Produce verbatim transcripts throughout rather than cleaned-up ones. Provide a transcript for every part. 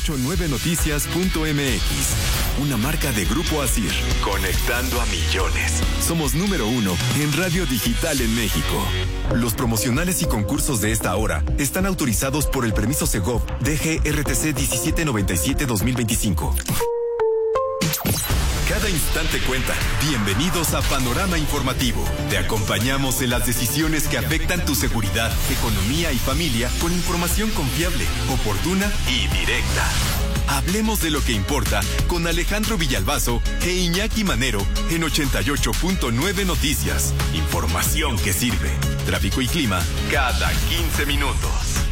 ochenta y nueve noticias punto m x. Una marca de Grupo Asir. Conectando a millones. Somos número uno en radio digital en México. Los promocionales y concursos de esta hora están autorizados por el permiso Segov D G R T C diecisiete noventa y siete dos mil veinticinco. Cada instante cuenta. Bienvenidos a Panorama Informativo. Te acompañamos en las decisiones que afectan tu seguridad, economía y familia con información confiable, oportuna y directa. Hablemos de lo que importa con Alejandro Villalbazo e Iñaki Manero en ochenta y ocho punto nueve Noticias. Información que sirve. Tráfico y clima cada quince minutos.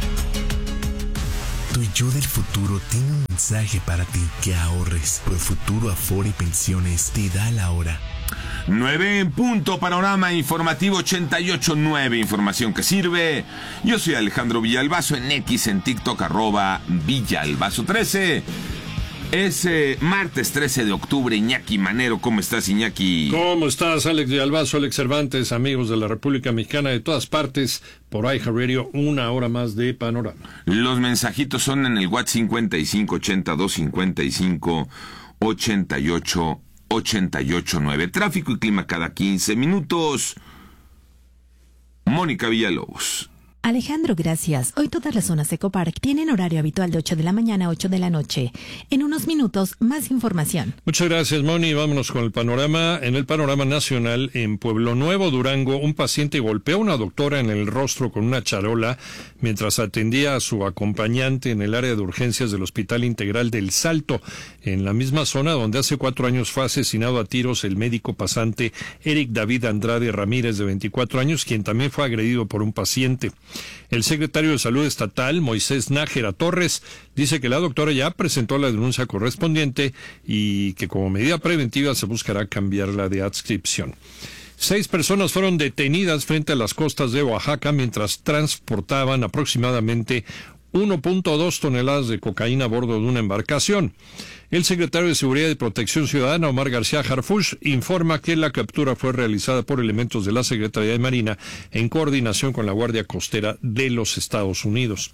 Tu yo del futuro tiene un mensaje para ti: que ahorres. Profuturo Afore y Pensiones te da la hora. nueve en punto, Panorama Informativo ochenta y ocho punto nueve, información que sirve. Yo soy Alejandro Villalbazo, en X, en TikTok, arroba Villalbazo trece. Es eh, martes trece de octubre. Iñaki Manero, ¿cómo estás, Iñaki? ¿Cómo estás, Alex Villalbazo, Alex Cervantes, amigos de la República Mexicana de todas partes, por iHeartRadio, una hora más de Panorama? Los mensajitos son en el WhatsApp cincuenta y cinco ochenta dos cincuenta y cinco ochenta y ocho ochenta y ocho nueve. Tráfico y clima cada quince minutos. Mónica Villalobos. Alejandro, gracias. Hoy todas las zonas de Ecopark tienen horario habitual de ocho de la mañana a ocho de la noche. En unos minutos, más información. Muchas gracias, Moni. Vámonos con el panorama. En el panorama nacional, en Pueblo Nuevo, Durango, un paciente golpeó a una doctora en el rostro con una charola mientras atendía a su acompañante en el área de urgencias del Hospital Integral del Salto, en la misma zona donde hace cuatro años fue asesinado a tiros el médico pasante Eric David Andrade Ramírez, de veinticuatro años, quien también fue agredido por un paciente. El secretario de Salud Estatal, Moisés Nájera Torres, dice que la doctora ya presentó la denuncia correspondiente y que como medida preventiva se buscará cambiarla de adscripción. Seis personas fueron detenidas frente a las costas de Oaxaca mientras transportaban aproximadamente uno punto dos toneladas de cocaína a bordo de una embarcación. El secretario de Seguridad y Protección Ciudadana, Omar García Harfuch, informa que la captura fue realizada por elementos de la Secretaría de Marina en coordinación con la Guardia Costera de los Estados Unidos.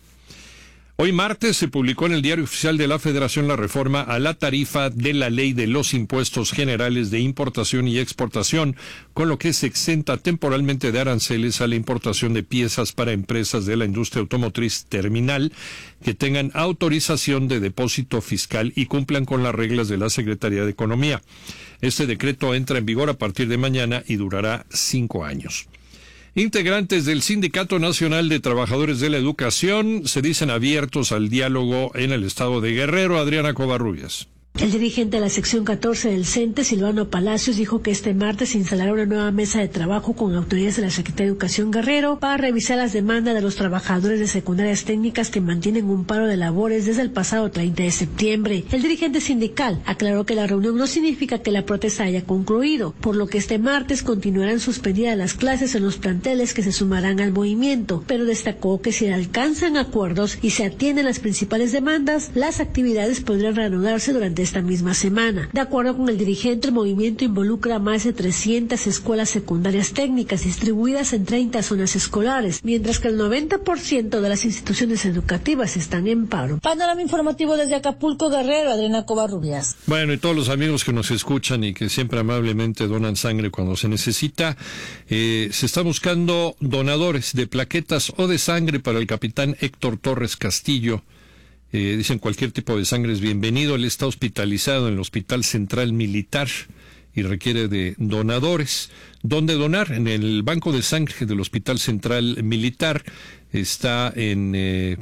Hoy martes se publicó en el Diario Oficial de la Federación la reforma a la tarifa de la Ley de los Impuestos Generales de Importación y Exportación, con lo que se exenta temporalmente de aranceles a la importación de piezas para empresas de la industria automotriz terminal que tengan autorización de depósito fiscal y cumplan con las reglas de la Secretaría de Economía. Este decreto entra en vigor a partir de mañana y durará cinco años. Integrantes del Sindicato Nacional de Trabajadores de la Educación se dicen abiertos al diálogo en el estado de Guerrero. Adriana Covarrubias. El dirigente de la sección catorce del CENTE, Silvano Palacios, dijo que este martes se instalará una nueva mesa de trabajo con autoridades de la Secretaría de Educación Guerrero para revisar las demandas de los trabajadores de secundarias técnicas que mantienen un paro de labores desde el pasado treinta de septiembre. El dirigente sindical aclaró que la reunión no significa que la protesta haya concluido, por lo que este martes continuarán suspendidas las clases en los planteles que se sumarán al movimiento, pero destacó que si alcanzan acuerdos y se atienden las principales demandas, las actividades podrían reanudarse durante esta misma semana. De acuerdo con el dirigente, el movimiento involucra a más de trescientas escuelas secundarias técnicas distribuidas en treinta zonas escolares, mientras que el noventa por ciento de las instituciones educativas están en paro. Panorama informativo desde Acapulco, Guerrero, Adriana Covarrubias. Bueno, y todos los amigos que nos escuchan y que siempre amablemente donan sangre cuando se necesita, eh, se está buscando donadores de plaquetas o de sangre para el capitán Héctor Torres Castillo. Eh, dicen cualquier tipo de sangre es bienvenido. Él está hospitalizado en el Hospital Central Militar y requiere de donadores. ¿Dónde donar? En el banco de sangre del Hospital Central Militar. Está en, eh,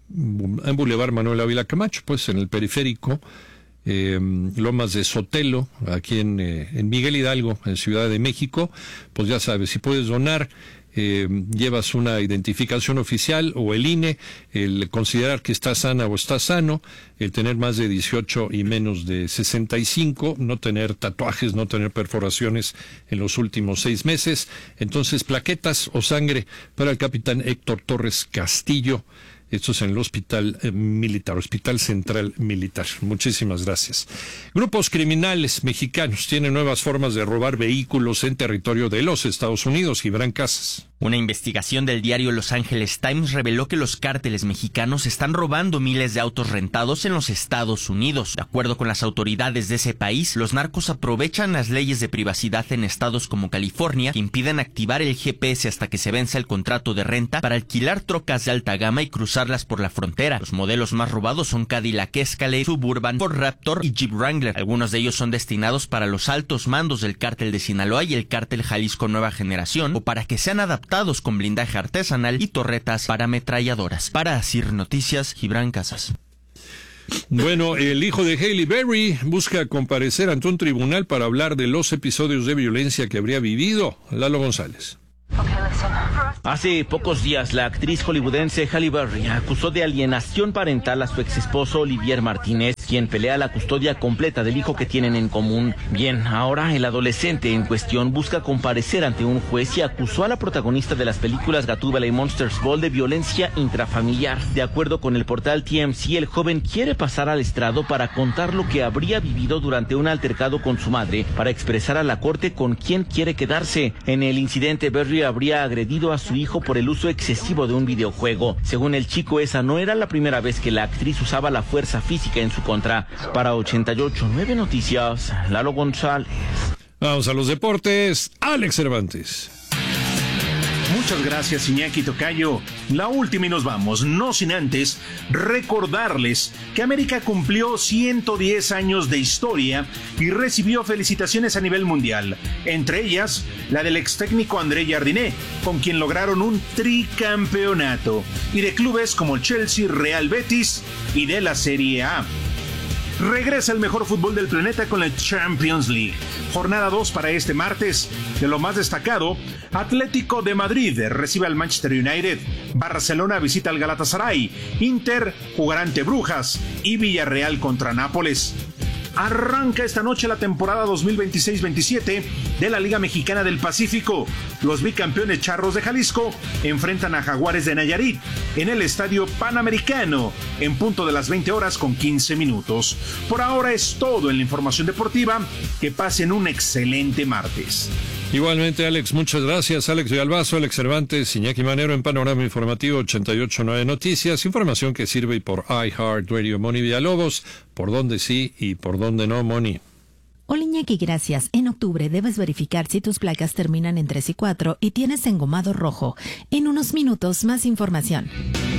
en Boulevard Manuel Ávila Camacho, pues en el periférico, eh, Lomas de Sotelo, aquí en, eh, en Miguel Hidalgo, en Ciudad de México. Pues ya sabes, si puedes donar, Eh, llevas una identificación oficial o el I N E, el considerar que estás sana o estás sano, el tener más de dieciocho y menos de sesenta y cinco, no tener tatuajes, no tener perforaciones en los últimos seis meses. Entonces, plaquetas o sangre para el capitán Héctor Torres Castillo. Esto es en el Hospital eh, Militar, Hospital Central Militar. Muchísimas gracias. Grupos criminales mexicanos tienen nuevas formas de robar vehículos en territorio de los Estados Unidos. Gibran Casas. Una investigación del diario Los Angeles Times reveló que los cárteles mexicanos están robando miles de autos rentados en los Estados Unidos. De acuerdo con las autoridades de ese país, los narcos aprovechan las leyes de privacidad en estados como California que impiden activar el G P S hasta que se venza el contrato de renta para alquilar trocas de alta gama y cruzarlas por la frontera. Los modelos más robados son Cadillac Escalade, Suburban, Ford Raptor y Jeep Wrangler. Algunos de ellos son destinados para los altos mandos del cártel de Sinaloa y el cártel Jalisco Nueva Generación o para que sean adaptados con blindaje artesanal y torretas para ametralladoras. Para Asir Noticias, Gibran Casas. Bueno, el hijo de Halle Berry busca comparecer ante un tribunal para hablar de los episodios de violencia que habría vivido. Lalo González. Hace pocos días, la actriz hollywoodense Halle Berry acusó de alienación parental a su exesposo Olivier Martínez, quien pelea la custodia completa del hijo que tienen en común. Bien, ahora el adolescente en cuestión busca comparecer ante un juez y acusó a la protagonista de las películas Gatúbela y Monsters Ball de violencia intrafamiliar. De acuerdo con el portal T M Z, el joven quiere pasar al estrado para contar lo que habría vivido durante un altercado con su madre, para expresar a la corte con quién quiere quedarse. En el incidente, Berry habría agredido a su hijo por el uso excesivo de un videojuego. Según el chico, esa no era la primera vez que la actriz usaba la fuerza física en su contra. Para ochenta y ocho punto nueve Noticias, Lalo González. Vamos a los deportes. Alex Cervantes. Muchas gracias, Iñaki Tocayo. La última y nos vamos, no sin antes recordarles que América cumplió ciento diez años de historia y recibió felicitaciones a nivel mundial, entre ellas la del ex técnico André Jardiné, con quien lograron un tricampeonato, y de clubes como Chelsea, Real Betis y de la Serie A. Regresa el mejor fútbol del planeta con la Champions League. Jornada dos para este martes. De lo más destacado, Atlético de Madrid recibe al Manchester United, Barcelona visita al Galatasaray, Inter jugará ante Brujas y Villarreal contra Nápoles. Arranca esta noche la temporada dos mil veintiséis veintisiete de la Liga Mexicana del Pacífico. Los bicampeones Charros de Jalisco enfrentan a Jaguares de Nayarit en el Estadio Panamericano en punto de las veinte horas con quince minutos. Por ahora es todo en la información deportiva. Que pasen un excelente martes. Igualmente, Alex, muchas gracias. Alex Villalbazo, Alex Cervantes, Iñaki Manero en Panorama Informativo ochenta y ocho punto nueve Noticias. Información que sirve por iHeartRadio. Moni Villalobos, por dónde sí y por dónde no, Moni. Hola Iñaki, gracias. En octubre debes verificar si tus placas terminan en tres y cuatro y tienes engomado rojo. En unos minutos, más información.